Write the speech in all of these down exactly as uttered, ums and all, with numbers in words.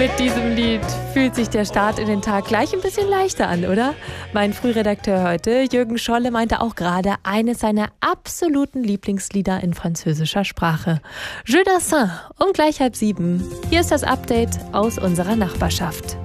Mit diesem Lied fühlt sich der Start in den Tag gleich ein bisschen leichter an, oder? Mein Frühredakteur heute, Jürgen Scholle, meinte auch gerade eines seiner absoluten Lieblingslieder in französischer Sprache. Je Dassin, um gleich halb sieben. Hier ist das Update aus unserer Nachbarschaft.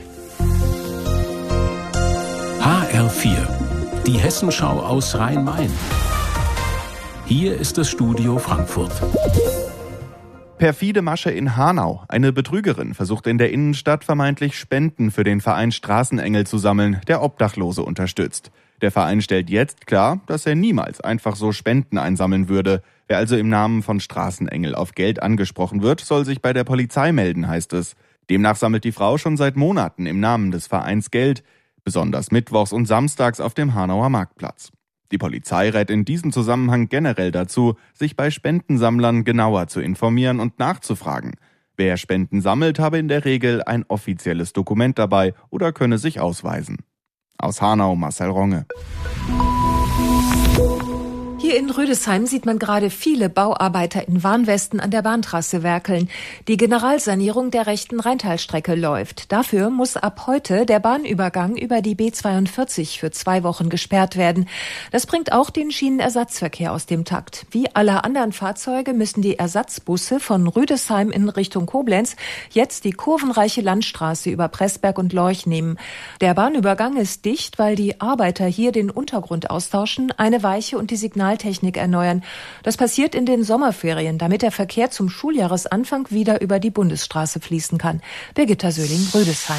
H R vier, die Hessenschau aus Rhein-Main. Hier ist das Studio Frankfurt. Perfide Masche in Hanau. Eine Betrügerin versucht in der Innenstadt vermeintlich Spenden für den Verein Straßenengel zu sammeln, der Obdachlose unterstützt. Der Verein stellt jetzt klar, dass er niemals einfach so Spenden einsammeln würde. Wer also im Namen von Straßenengel auf Geld angesprochen wird, soll sich bei der Polizei melden, heißt es. Demnach sammelt die Frau schon seit Monaten im Namen des Vereins Geld, besonders mittwochs und samstags auf dem Hanauer Marktplatz. Die Polizei rät in diesem Zusammenhang generell dazu, sich bei Spendensammlern genauer zu informieren und nachzufragen. Wer Spenden sammelt, habe in der Regel ein offizielles Dokument dabei oder könne sich ausweisen. Aus Hanau, Marcel Ronge. Hier in Rüdesheim sieht man gerade viele Bauarbeiter in Warnwesten an der Bahntrasse werkeln. Die Generalsanierung der rechten Rheintalstrecke läuft. Dafür muss ab heute der Bahnübergang über die B zweiundvierzig für zwei Wochen gesperrt werden. Das bringt auch den Schienenersatzverkehr aus dem Takt. Wie alle anderen Fahrzeuge müssen die Ersatzbusse von Rüdesheim in Richtung Koblenz jetzt die kurvenreiche Landstraße über Pressberg und Lorch nehmen. Der Bahnübergang ist dicht, weil die Arbeiter hier den Untergrund austauschen, eine Weiche und die Signal Technik erneuern. Das passiert in den Sommerferien, damit der Verkehr zum Schuljahresanfang wieder über die Bundesstraße fließen kann. Birgitta Söhling, Rüdesheim.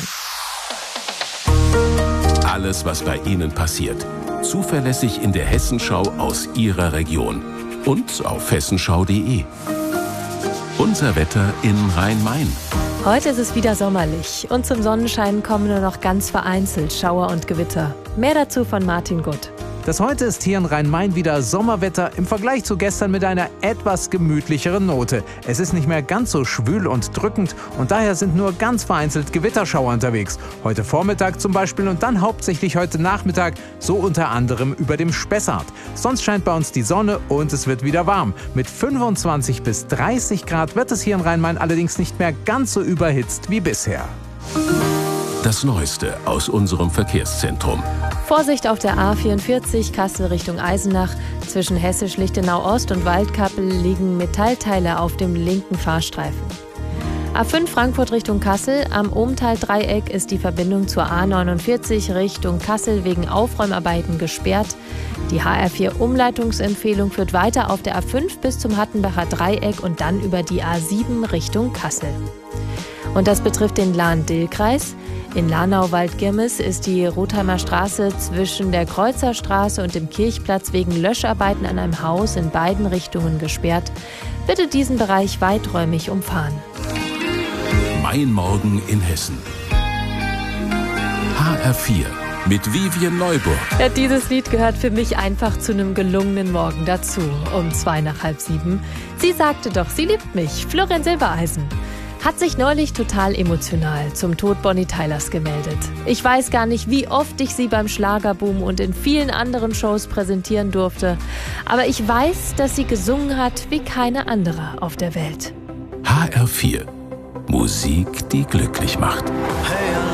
Alles, was bei Ihnen passiert, zuverlässig in der Hessenschau aus Ihrer Region und auf hessenschau punkt de. Unser Wetter in Rhein-Main. Heute ist es wieder sommerlich und zum Sonnenschein kommen nur noch ganz vereinzelt Schauer und Gewitter. Mehr dazu von Martin Gutt. Das heute ist hier in Rhein-Main wieder Sommerwetter im Vergleich zu gestern mit einer etwas gemütlicheren Note. Es ist nicht mehr ganz so schwül und drückend und daher sind nur ganz vereinzelt Gewitterschauer unterwegs. Heute Vormittag zum Beispiel und dann hauptsächlich heute Nachmittag, so unter anderem über dem Spessart. Sonst scheint bei uns die Sonne und es wird wieder warm. Mit fünfundzwanzig bis dreißig Grad wird es hier in Rhein-Main allerdings nicht mehr ganz so überhitzt wie bisher. Das Neueste aus unserem Verkehrszentrum. Vorsicht auf der A vierundvierzig Kassel Richtung Eisenach. Zwischen Hessisch-Lichtenau-Ost und Waldkappel liegen Metallteile auf dem linken Fahrstreifen. A fünf Frankfurt Richtung Kassel. Am Ohmtal-Dreieck ist die Verbindung zur A neunundvierzig Richtung Kassel wegen Aufräumarbeiten gesperrt. Die H R vier Umleitungsempfehlung führt weiter auf der A fünf bis zum Hattenbacher Dreieck und dann über die A sieben Richtung Kassel. Und das betrifft den Lahn-Dill-Kreis. In Lahnau-Waldgirmes ist die Rotheimer Straße zwischen der Kreuzerstraße und dem Kirchplatz wegen Löscharbeiten an einem Haus in beiden Richtungen gesperrt. Bitte diesen Bereich weiträumig umfahren. Mein Morgen in Hessen. H R vier mit Vivian Neuburg. Ja, dieses Lied gehört für mich einfach zu einem gelungenen Morgen dazu. Um zwei nach halb sieben. Sie sagte doch, sie liebt mich. Florian Silbereisen hat sich neulich total emotional zum Tod Bonnie Tylers gemeldet. Ich weiß gar nicht, wie oft ich sie beim Schlagerboom und in vielen anderen Shows präsentieren durfte. Aber ich weiß, dass sie gesungen hat wie keine andere auf der Welt. H R vier. Musik, die glücklich macht. Hey,